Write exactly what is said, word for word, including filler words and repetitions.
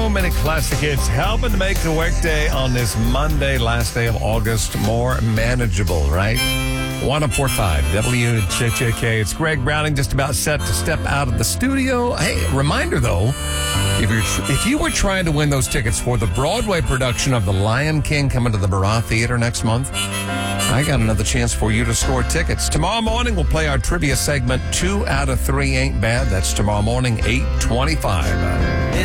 So many classic hits helping to make the workday on this Monday, last day of August, more manageable, right? one oh four point five W J J K. It's Greg Browning, just about set to step out of the studio. Hey, reminder though, if you're tr- if you were trying to win those tickets for the Broadway production of The Lion King coming to the Barra Theater next month, I got another chance for you to score tickets. Tomorrow morning, we'll play our trivia segment, Two Out of Three Ain't Bad. That's tomorrow morning, eight twenty-five.